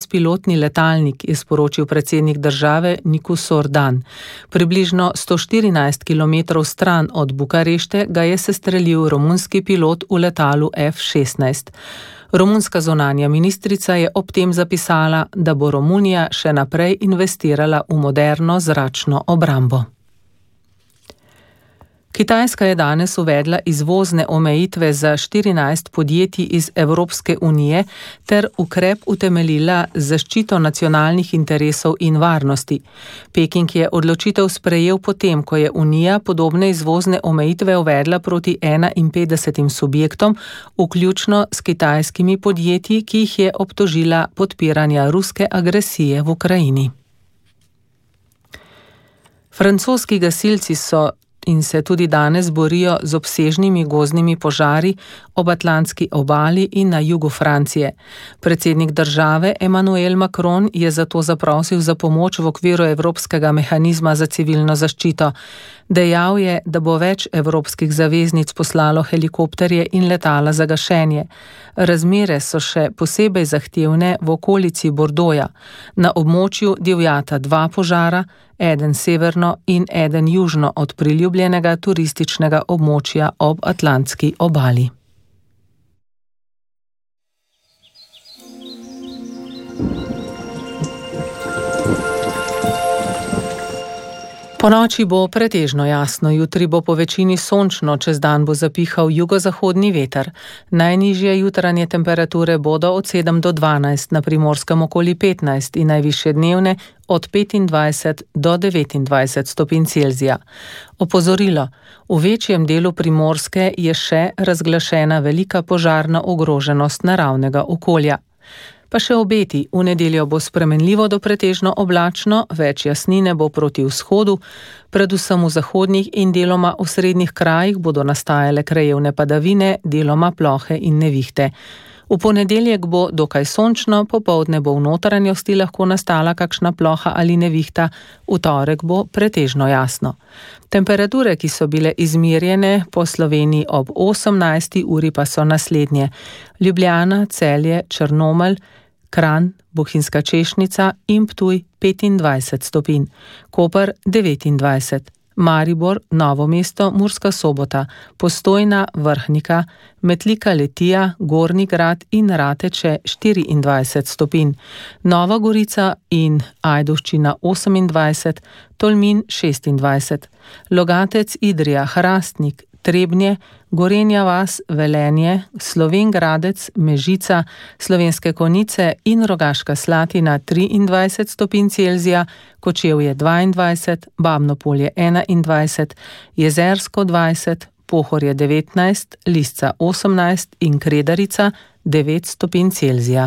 brezpilotni letalnik, je sporočil predsednik države Nicus Ordan. Približno 114 km stran od Bukarešte ga je sestrelil romunski pilot v letalu F-16. Romunska zunanja ministrica je ob tem zapisala, da bo Romunija še naprej investirala v moderno zračno obrambo. Kitajska je danes uvedla izvozne omejitve za 14 podjetij iz Evropske unije ter ukrep utemeljila z zaščito nacionalnih interesov in varnosti. Peking je odločitev sprejel potem, ko je Unija podobne izvozne omejitve uvedla proti 51 subjektom, vključno s kitajskimi podjetji, ki jih je obtožila podpiranja ruske agresije v Ukrajini. Francoski gasilci so in se tudi danes borijo z obsežnimi gozdnimi požari ob Atlantski obali in na jugu Francije. Predsednik države Emmanuel Macron je zato zaprosil za pomoč v okviru Evropskega mehanizma za civilno zaščito. Dejal je, da bo več evropskih zaveznic poslalo helikopterje in letala za gašenje. Razmere so še posebej zahtevne v okolici Bordoja. Na območju divjata 2 požara, eden severno in eden južno od priljubljenega turističnega območja ob Atlantski obali. Ponoči bo pretežno jasno, jutri bo po večini sončno, čez dan bo zapihal jugozahodni veter. Najnižje jutranje temperature bodo od 7 do 12, na Primorskem okoli 15 in najvišje dnevne od 25 do 29 stopinj Celzija. Opozorilo: v večjem delu Primorske je še razglašena velika požarna ogroženost naravnega okolja. Pa še obeti: v nedeljo bo spremenljivo do pretežno oblačno, več jasnine bo proti vzhodu, predvsem v zahodnih in deloma v srednjih krajih bodo nastajale krajevne padavine, deloma plohe in nevihte. V ponedeljek bo dokaj sončno, popoldne bo v notranjosti lahko nastala kakšna ploha ali nevihta, v torek bo pretežno jasno. Temperature, ki so bile izmerjene po Sloveniji ob 18. uri, pa so naslednje: Ljubljana, Celje, Črnomelj, Kranj, Bohinjska Češnica in Ptuj 25 stopinj, Koper 29, Maribor, Novo mesto, Murska Sobota, Postojna, Vrhnika, Metlika, Litija, Gornji Grad in Rateče 24 stopinj, Nova Gorica in Ajdovščina 28, Tolmin 26, Logatec, Idrija, Hrastnik, Trebnje, Gorenja vas, Velenje, Slovenj Gradec, Mežica, Slovenske Konjice in Rogaška Slatina 23 stopinj Celzija, Kočevje 22, Babno Polje 21, Jezersko 20, Pohorje 19, Lisca 18 in Kredarica 9 stopinj Celzija.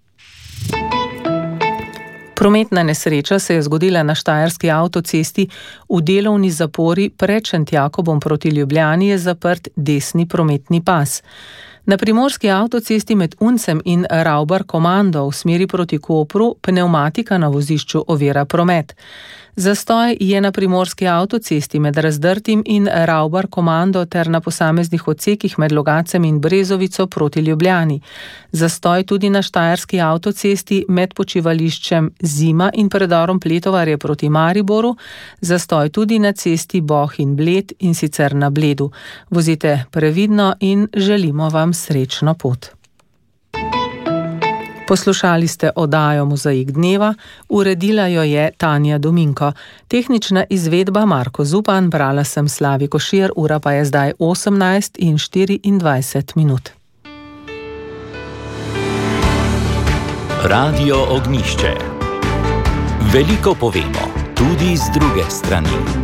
Prometna nesreča se je zgodila na štajerski avtocesti. V delovni zapori pred Šentjakobom proti Ljubljani je zaprt desni prometni pas. Na primorski avtocesti med Uncem in Ravbar Komando v smeri proti Kopru pnevmatika na vozišču ovira promet. Zastoj je na primorski avtocesti med Razdrtim in Ravbar Komando ter na posameznih odsekih med Logacem in Brezovico proti Ljubljani. Zastoj tudi na štajerski avtocesti med počivališčem Zima in predorom Pletovarje proti Mariboru. Zastoj tudi na cesti Boh in Bled, in sicer na Bledu. Vozite previdno in želimo vam srečno pot. Poslušali ste oddajo Mozaik dneva, uredila jo je Tanja Dominko. Tehnična izvedba Marko Zupan, brala sem Slavi Košir, ura pa je zdaj 18:24. Radio Ognjišče. Veliko povemo, tudi z druge strani.